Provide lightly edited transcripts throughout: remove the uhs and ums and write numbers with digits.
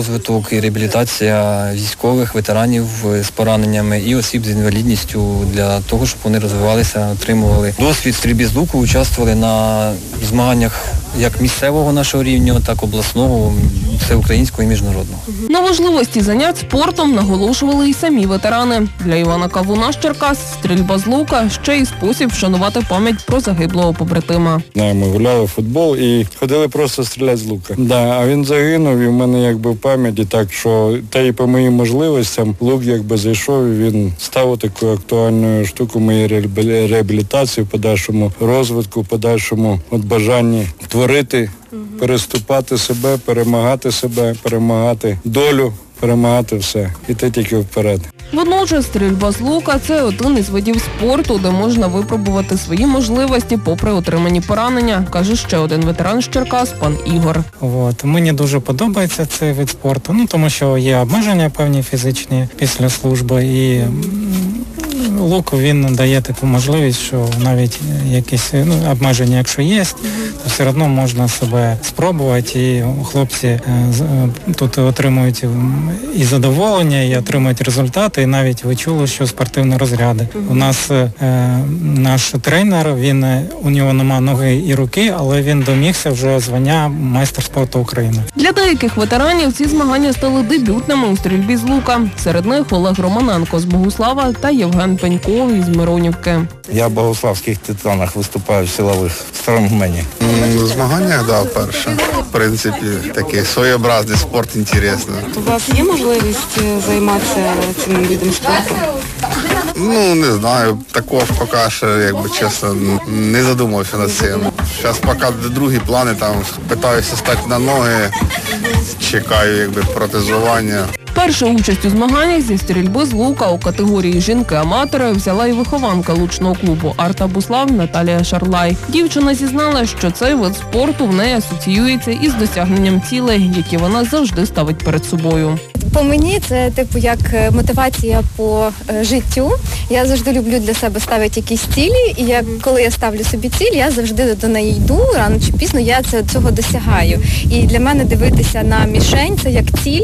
розвиток і реабілітація військових, ветеранів з пораненнями і осіб з інвалідністю для того, щоб вони розвивалися, отримували досвід стрільби з луку, участвували на змаганнях як місцевого нашого рівня, так і обласного, всеукраїнського і міжнародного. На важливості занять спортом наголошували і самі ветерани. Для Івана Кавуна з Черкас стрільба з лука – ще й спосіб вшанувати пам'ять про загиблого побратима. Ми гуляли в футбол і ходили просто стріляти з лука. А він загинув, і в мене якби в пам'яті так, що та й по моїм можливостям лук якби зайшов, і він став такою актуальною штукою моєї реабілітації, в подальшому розвитку, в подальшому бажанні творити, переступати себе, перемагати долю, перемагати все. Іти тільки вперед. Водночас стрільба з лука – це один із видів спорту, де можна випробувати свої можливості попри отримані поранення, каже ще один ветеран з Черкас, пан Ігор. Мені дуже подобається цей вид спорту, тому що є обмеження певні фізичні після служби, і лук він дає таку можливість, що навіть якісь обмеження, якщо є, то все одно можна себе спробувати, і хлопці тут отримують і задоволення, і отримують результати, і навіть ви чули, що спортивні розряди. У нас наш тренер, у нього нема ноги і руки, але він домігся вже звання майстер спорту України. Для деяких ветеранів ці змагання стали дебютними у стрільбі з лука. Серед них Олег Романенко з Богуслава та Євген Пеньков із Миронівки. Я в богуславських титанах виступаю в силових стронгмені. В змаганнях, вперше. В принципі, такий своєобразний спорт, інтересно. У вас є можливість займатися цим видом спорту? Не знаю, також поки що, чесно, не задумався над цим. Зараз поки другі плани, питаюся стати на ноги, чекаю, протезування. Першу участь у змаганнях зі стрільби з лука у категорії жінки-аматори взяла і вихованка лучного клубу «Арта Буслав» Наталія Шарлай. Дівчина зізнала, що цей вид спорту в неї асоціюється із досягненням цілей, які вона завжди ставить перед собою. По мені це як мотивація по життю. Я завжди люблю для себе ставити якісь цілі, і коли я ставлю собі ціль, я завжди до неї йду, рано чи пізно я цього досягаю. І для мене дивитися на мішень – це як ціль,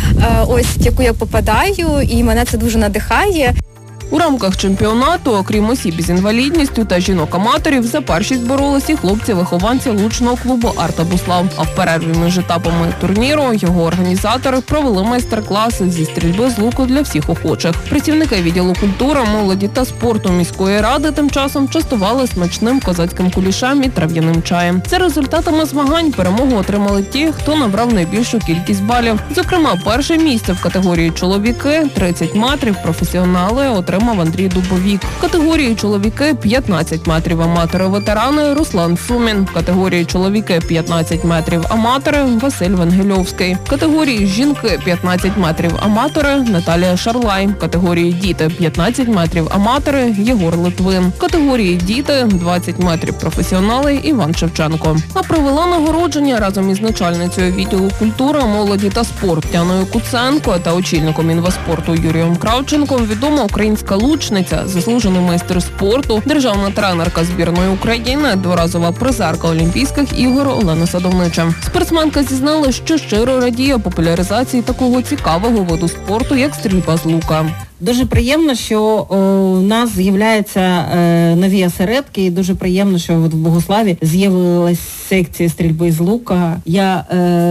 в яку я попадаю, і мене це дуже надихає. У рамках чемпіонату, окрім осіб із інвалідністю та жінок-аматорів, за першість боролись і хлопці-вихованці лучного клубу «Арта Буслав». А в перерві між етапами турніру його організатори провели майстер-класи зі стрільби з луку для всіх охочих. Працівники відділу культури, молоді та спорту міської ради тим часом частували смачним козацьким кулішем і трав'яним чаєм. За результатами змагань перемогу отримали ті, хто набрав найбільшу кількість балів. Зокрема, перше місце в категорії чоловіки – 30 метрів, професіонали отримали Андрій Дубовік. В категорії чоловіки 15 метрів аматори-ветерани Руслан Шумін. В категорії чоловіки 15 метрів аматори Василь Вангельовський. В категорії жінки 15 метрів аматори Наталія Шарлай. В категорії діти 15 метрів аматори Єгор Литвин. В категорії діти 20 метрів професіонали Іван Шевченко. А провела нагородження разом із начальницею відділу культури, молоді та спорту Тяною Куценко та очільником інваспорту Юрієм Кравченком відома українська лучниця, заслужений майстер спорту, державна тренерка збірної України, дворазова призерка Олімпійських ігор Олена Садовнича. Спортсменка зізнала, що щиро радіє популяризації такого цікавого виду спорту, як стрільба з лука. Дуже приємно, що у нас з'являються нові осередки, і дуже приємно, що в Богуславі з'явилась секція стрільби з лука. Я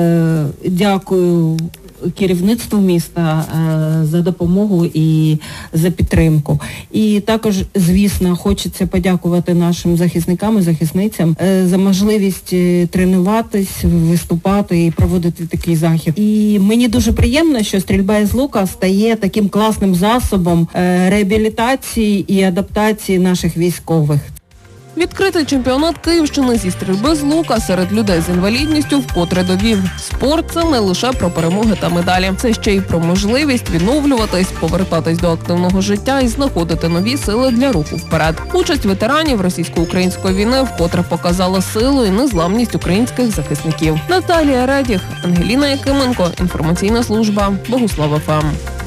дякую керівництву міста за допомогу і за підтримку. І також, звісно, хочеться подякувати нашим захисникам і захисницям за можливість тренуватись, виступати і проводити такий захід. І мені дуже приємно, що стрільба з лука стає таким класним засобом реабілітації і адаптації наших військових. Відкритий чемпіонат Київщини зі стрільби з лука серед людей з інвалідністю вкотре довів. Спорт – це не лише про перемоги та медалі. Це ще й про можливість відновлюватись, повертатись до активного життя і знаходити нові сили для руху вперед. Участь ветеранів російсько-української війни вкотре показала силу і незламність українських захисників. Наталія Редіх, Ангеліна Якименко, інформаційна служба Богуслав ФМ.